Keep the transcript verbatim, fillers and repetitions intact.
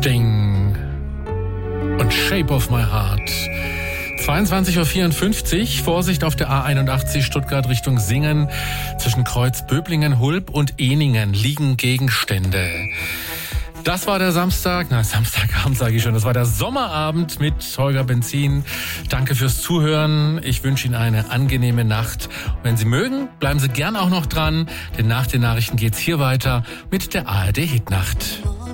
Sting und Shape of My Heart. zweiundzwanzig Uhr vierundfünfzig, Vorsicht auf der A einundachtzig Stuttgart Richtung Singen. Zwischen Kreuz Böblingen, Hulb und Ehningen liegen Gegenstände. Das war der Samstag, na Samstagabend sage ich schon, das war der Sommerabend mit Holger Benzin. Danke fürs Zuhören, ich wünsche Ihnen eine angenehme Nacht. Und wenn Sie mögen, bleiben Sie gern auch noch dran, denn nach den Nachrichten geht's hier weiter mit der A R D Hitnacht.